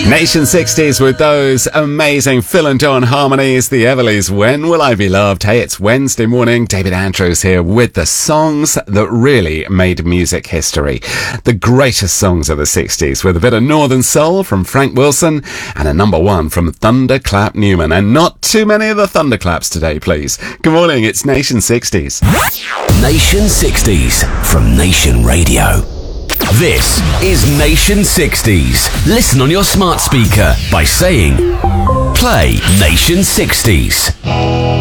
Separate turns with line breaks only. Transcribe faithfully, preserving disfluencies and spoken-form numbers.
Nation sixties with those amazing Phil and John harmonies, the Everleys, When Will I Be Loved? Hey, it's Wednesday morning. David Andrews here with the songs that really made music history. The greatest songs of the sixties with a bit of Northern Soul from Frank Wilson and a number one from Thunderclap Newman. And not too many of the Thunderclaps today, please. Good morning, it's Nation sixties.
Nation sixties from Nation Radio. This is Nation sixties. Listen on your smart speaker by saying, play Nation sixties.